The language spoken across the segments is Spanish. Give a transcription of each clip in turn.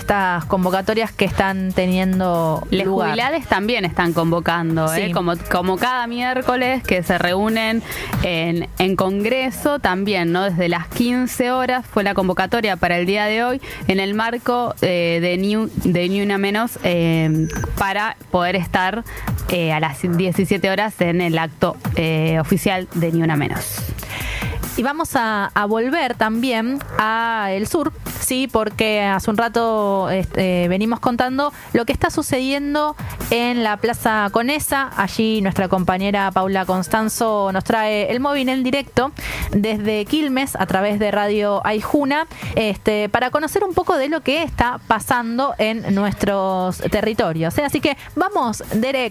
estas convocatorias que están teniendo Les lugar. jubilades también están convocando, Sí. como cada miércoles que se reúnen en Congreso, también, ¿no? Desde las 15 horas fue la convocatoria para el día de hoy, en el marco de Ni Una Menos, para poder estar a las 17 horas en el acto oficial de Ni Una Menos. Y vamos a volver también a el sur, sí, porque hace un rato venimos contando lo que está sucediendo en la Plaza Conesa. Allí nuestra compañera Paula Constanzo nos trae el móvil en directo desde Quilmes a través de Radio Aijuna, para conocer un poco de lo que está pasando en nuestros territorios. Así que vamos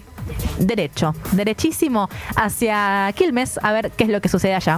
derechísimo hacia Quilmes a ver qué es lo que sucede allá.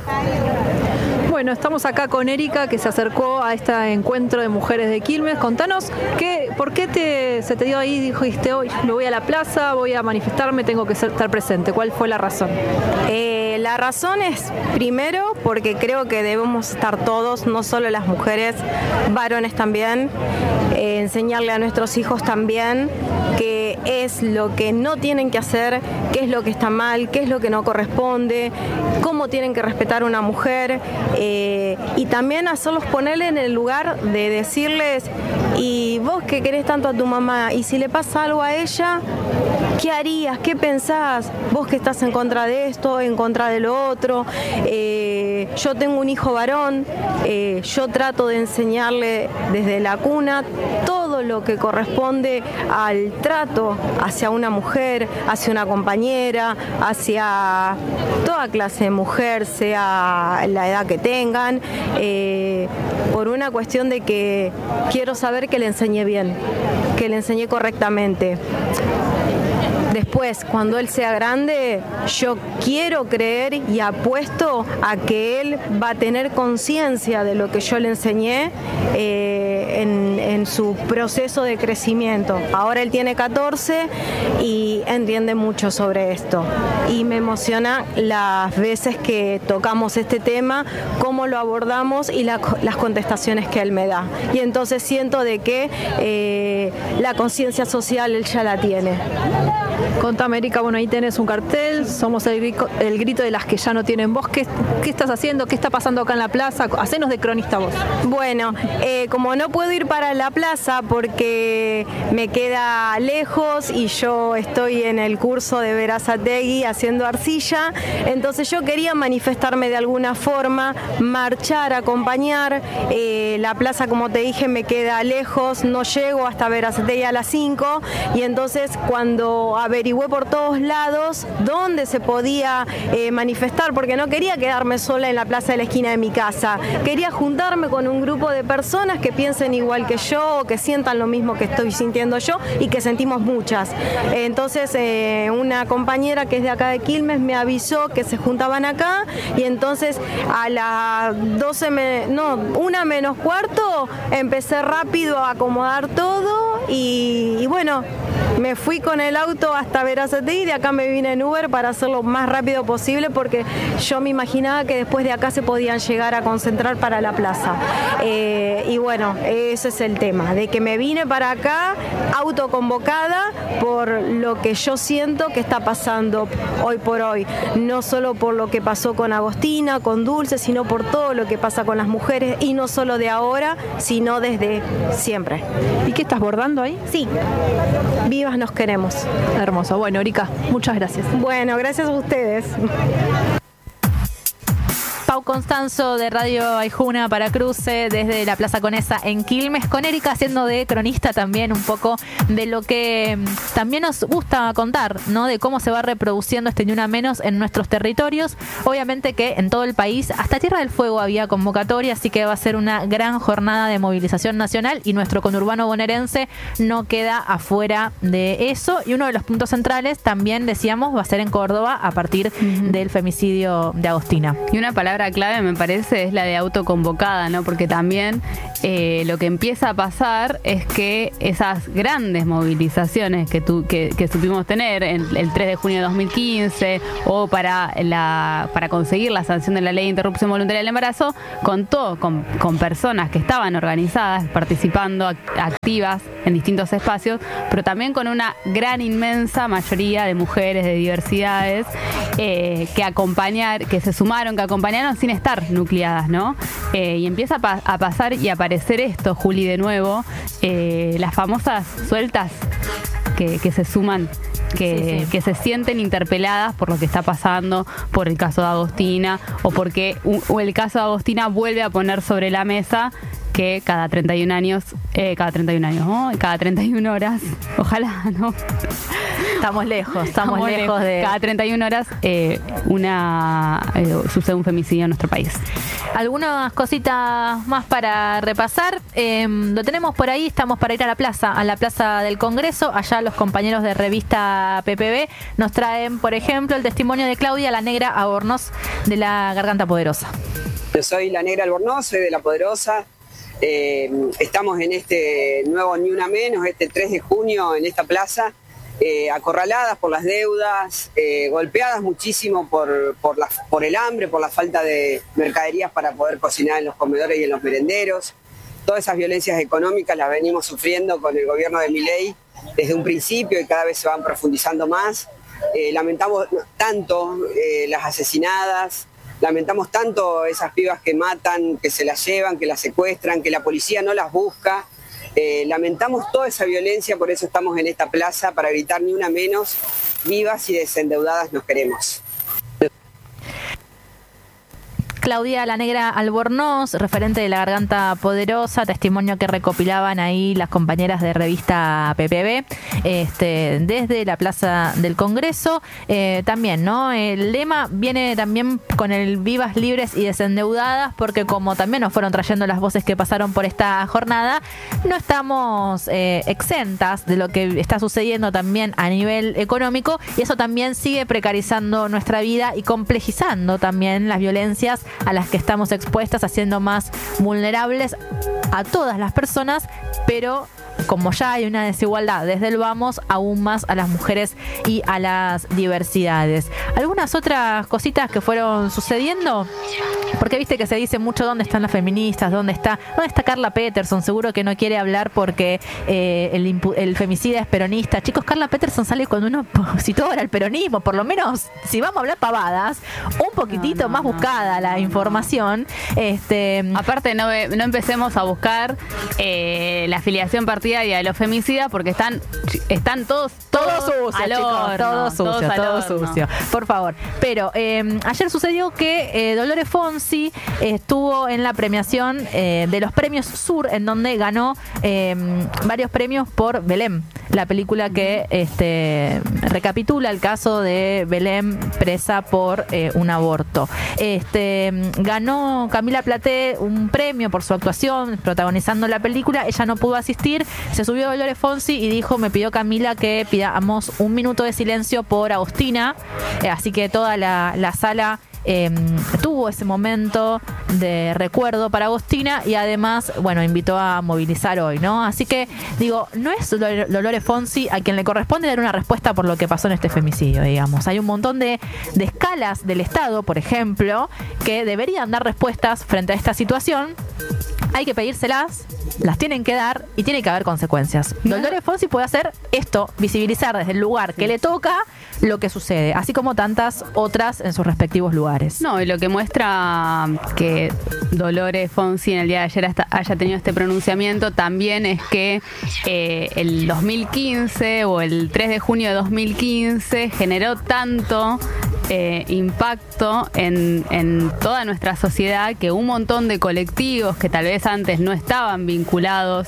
Bueno, estamos acá con Erika, que se acercó a este encuentro de mujeres de Quilmes. Contanos, ¿por qué se te dio ahí? Dijiste, hoy me voy a la plaza, voy a manifestarme, tengo que estar presente. ¿Cuál fue la razón? La razón es, primero, porque creo que debemos estar todos, no solo las mujeres, varones también, enseñarle a nuestros hijos también qué es lo que no tienen que hacer, qué es lo que está mal, qué es lo que no corresponde, cómo tienen que respetar a una mujer, y también hacerlos ponerle en el lugar de decirles, y vos que querés tanto a tu mamá, y si le pasa algo a ella, ¿qué harías? ¿Qué pensás? Vos que estás en contra de esto, en contra de lo otro. Yo tengo un hijo varón, yo trato de enseñarle desde la cuna todo lo que corresponde al trato hacia una mujer, hacia una compañera, hacia toda clase de mujer, sea la edad que tengan, por una cuestión de que quiero saber que le enseñé bien, que le enseñé correctamente. Después, cuando él sea grande, yo quiero creer y apuesto a que él va a tener conciencia de lo que yo le enseñé en su proceso de crecimiento. Ahora él tiene 14 y entiende mucho sobre esto. Y me emociona las veces que tocamos este tema, cómo lo abordamos y las contestaciones que él me da. Y entonces siento de que la conciencia social él ya la tiene. Contame, Erika, bueno, ahí tenés un cartel, somos el grito de las que ya no tienen voz. ¿Qué estás haciendo? ¿Qué está pasando acá en la plaza? Hacenos de cronista vos. Bueno, como no puedo ir para la plaza porque me queda lejos y yo estoy en el curso de Berazategui haciendo arcilla, entonces yo quería manifestarme de alguna forma, marchar, acompañar. La plaza, como te dije, me queda lejos, no llego hasta Berazategui a las 5, y entonces cuando averigüé por todos lados dónde se podía manifestar, porque no quería quedarme sola en la plaza de la esquina de mi casa, quería juntarme con un grupo de personas que piensen igual que yo, que sientan lo mismo que estoy sintiendo yo y que sentimos muchas. Entonces una compañera que es de acá de Quilmes me avisó que se juntaban acá, y entonces a las 1 menos cuarto empecé rápido a acomodar todo y bueno, me fui con el auto hasta Berazategui y de acá me vine en Uber para hacerlo lo más rápido posible, porque yo me imaginaba que después de acá se podían llegar a concentrar para la plaza. Y bueno, ese es el tema, de que me vine para acá autoconvocada por lo que yo siento que está pasando hoy por hoy, no solo por lo que pasó con Agostina, con Dulce, sino por todo lo que pasa con las mujeres, y no solo de ahora, sino desde siempre. ¿Y qué estás bordando ahí? Sí, vivas nos queremos. Hermoso. Bueno, Erika, muchas gracias. Bueno, gracias a ustedes. Pau Constanzo de Radio Aijuna para Cruce desde la Plaza Conesa en Quilmes, con Erika haciendo de cronista también un poco de lo que también nos gusta contar, ¿no? De cómo se va reproduciendo este Ni Una Menos en nuestros territorios. Obviamente que en todo el país, hasta Tierra del Fuego había convocatoria, así que va a ser una gran jornada de movilización nacional y nuestro conurbano bonaerense no queda afuera de eso. Y uno de los puntos centrales también, decíamos, va a ser en Córdoba a partir del femicidio de Agostina. Y una palabra palabra clave, me parece, es la de autoconvocada, ¿no? Porque también lo que empieza a pasar es que esas grandes movilizaciones que supimos tener el 3 de junio de 2015 o para conseguir la sanción de la ley de interrupción voluntaria del embarazo, contó con personas que estaban organizadas, participando, activas en distintos espacios, pero también con una gran, inmensa mayoría de mujeres de diversidades que se sumaron, que acompañaron sin estar nucleadas, ¿no? Y empieza a pasar y a aparecer esto, Juli, de nuevo, las famosas sueltas que se suman, que se sienten interpeladas por lo que está pasando, por el caso de Agostina, o porque el caso de Agostina vuelve a poner sobre la mesa que cada 31 horas, ojalá, ¿no? Estamos lejos de... Cada 31 horas sucede un femicidio en nuestro país. Algunas cositas más para repasar. Lo tenemos por ahí, estamos para ir a la plaza del Congreso. Allá los compañeros de revista PPB nos traen, por ejemplo, el testimonio de Claudia La Negra Albornoz de la Garganta Poderosa. Yo soy La Negra Albornoz, soy de La Poderosa. Estamos en este nuevo Ni Una Menos, este 3 de junio en esta plaza, acorraladas por las deudas, golpeadas muchísimo por el hambre, por la falta de mercaderías para poder cocinar en los comedores y en los merenderos. Todas esas violencias económicas las venimos sufriendo con el gobierno de Milei desde un principio y cada vez se van profundizando más. Lamentamos tanto las asesinadas, lamentamos tanto esas pibas que matan, que se las llevan, que las secuestran, que la policía no las busca. Lamentamos toda esa violencia, por eso estamos en esta plaza para gritar Ni Una Menos, vivas y desendeudadas nos queremos. Claudia La Negra Albornoz, referente de la Garganta Poderosa, testimonio que recopilaban ahí las compañeras de revista PPB, desde la Plaza del Congreso. También, ¿no? El lema viene también con el vivas, libres y desendeudadas, porque como también nos fueron trayendo las voces que pasaron por esta jornada, no estamos exentas de lo que está sucediendo también a nivel económico, y eso también sigue precarizando nuestra vida y complejizando también las violencias a las que estamos expuestas, haciendo más vulnerables a todas las personas, pero como ya hay una desigualdad desde el vamos, aún más a las mujeres y a las diversidades. Algunas otras cositas que fueron sucediendo, porque viste que se dice mucho dónde están las feministas, dónde está Carla Peterson. Seguro que no quiere hablar porque el femicida es peronista. Chicos, Carla Peterson sale con una opositora al peronismo, por lo menos si vamos a hablar pavadas, un poquitito más buscada la información. Aparte no empecemos a buscar la afiliación partidaria de los femicidas, porque están todos sucios, chicos, todo sucio, por favor. Pero ayer sucedió que Dolores Fonsi estuvo en la premiación de los premios Sur, en donde ganó varios premios por Belén, la película que recapitula el caso de Belén presa por un aborto. Ganó Camila Platé un premio por su actuación protagonizando la película. Ella no pudo asistir, se subió Dolores Fonsi y me pidió Camila que pidamos un minuto de silencio por Agostina, así que toda la sala tuvo ese momento de recuerdo para Agostina, y además, invitó a movilizar hoy, ¿no? Así que, no es Dolores Fonsi a quien le corresponde dar una respuesta por lo que pasó en este femicidio, digamos. Hay un montón de escalas del Estado, por ejemplo, que deberían dar respuestas frente a esta situación. Hay que pedírselas, las tienen que dar y tiene que haber consecuencias. Dolores Fonsi puede hacer esto, visibilizar desde el lugar que le toca lo que sucede, así como tantas otras en sus respectivos lugares. No, y lo que muestra que Dolores Fonsi en el día de ayer haya tenido este pronunciamiento también es que el 2015 o el 3 de junio de 2015 generó tanto impacto en toda nuestra sociedad, que un montón de colectivos que tal vez antes no estaban vinculados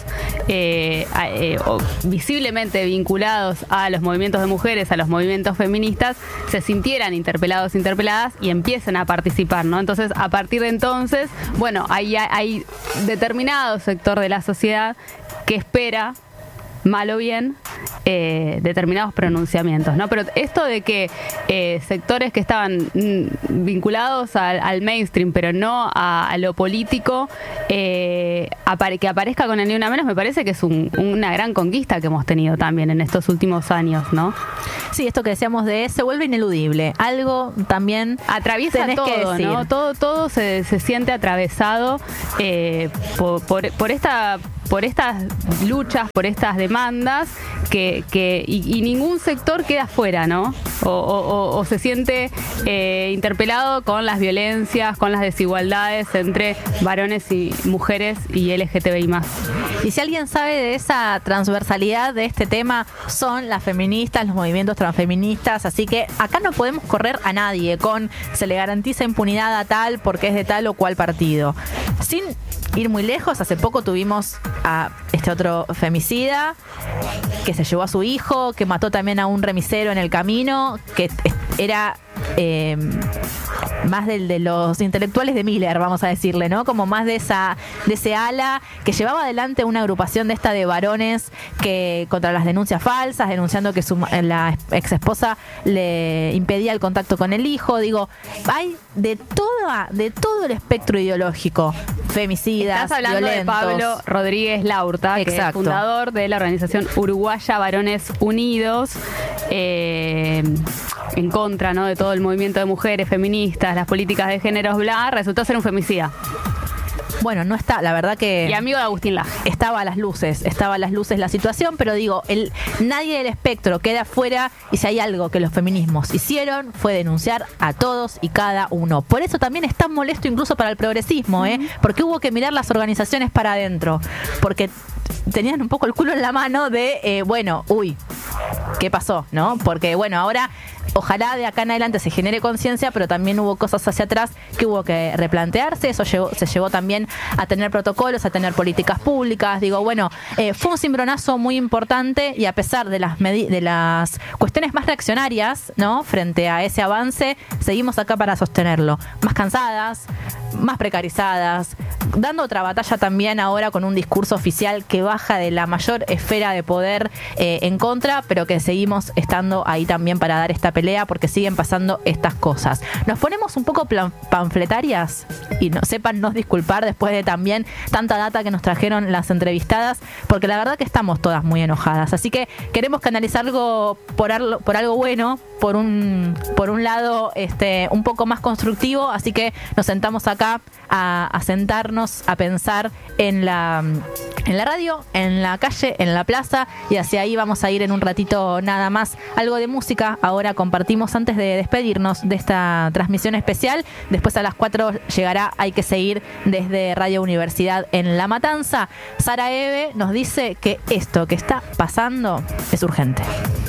o visiblemente vinculados a los movimientos de mujeres, a los movimientos feministas, se sintieran interpeladas y empiecen a participar, ¿no? Entonces, a partir de entonces, hay determinado sector de la sociedad que espera, mal o bien, determinados pronunciamientos, ¿no? Pero esto de que sectores que estaban vinculados al mainstream, pero no a lo político, que aparezca con el Ni Una Menos, me parece que es una gran conquista que hemos tenido también en estos últimos años, ¿no? Sí, esto que decíamos se vuelve ineludible. Algo también atraviesa todo, ¿no? Todo se siente atravesado por estas luchas, por estas demandas y ningún sector queda fuera, ¿no? O se siente interpelado con las violencias, con las desigualdades entre varones y mujeres y LGTBI+. Y si alguien sabe de esa transversalidad de este tema, son las feministas, los movimientos transfeministas, así que acá no podemos correr a nadie con se le garantiza impunidad a tal porque es de tal o cual partido. Sin ir muy lejos, hace poco tuvimos a este otro femicida que se llevó a su hijo, que mató también a un remisero en el camino, que era más de los intelectuales de Miller, vamos a decirle, ¿no? Como más de ese ala que llevaba adelante una agrupación de esta de varones que contra las denuncias falsas, denunciando que la ex esposa le impedía el contacto con el hijo. Digo, hay de todo el espectro ideológico, femicidas, estás hablando violentos. de Pablo Rodríguez Laurta, que es fundador de la organización uruguaya Varones Unidos, en contra, ¿no?, de todo el movimiento de mujeres feministas, las políticas de géneros, bla, resultó ser un femicida. Bueno, no está, la verdad que... Y amigo de Agustín Laje. Estaba a las luces la situación, pero digo, nadie del espectro queda fuera, y si hay algo que los feminismos hicieron fue denunciar a todos y cada uno. Por eso también es tan molesto incluso para el progresismo, porque hubo que mirar las organizaciones para adentro, porque tenían un poco el culo en la mano de, ¿qué pasó? ¿No? Porque, ahora ojalá de acá en adelante se genere conciencia, pero también hubo cosas hacia atrás que hubo que replantearse. Eso se llevó también a tener protocolos, a tener políticas públicas. Digo, fue un cimbronazo muy importante, y a pesar de las cuestiones más reaccionarias, ¿no?, frente a ese avance, seguimos acá para sostenerlo. Más cansadas, más precarizadas, dando otra batalla también ahora con un discurso oficial que baja de la mayor esfera de poder en contra, pero que seguimos estando ahí también para dar esta pelea, porque siguen pasando estas cosas. Nos ponemos un poco panfletarias, y sépannos disculpar después de también tanta data que nos trajeron las entrevistadas, porque la verdad que estamos todas muy enojadas. Así que queremos canalizar algo por algo bueno, por un lado un poco más constructivo, así que nos sentamos acá a sentarnos, a pensar en la radio, en la calle, en la plaza, y hacia ahí vamos a ir en un ratito nada más. Algo de música ahora compartimos antes de despedirnos de esta transmisión especial. Después a las 4 llegará Hay que seguir desde Radio Universidad en La Matanza. Sara Eve nos dice que esto que está pasando es urgente.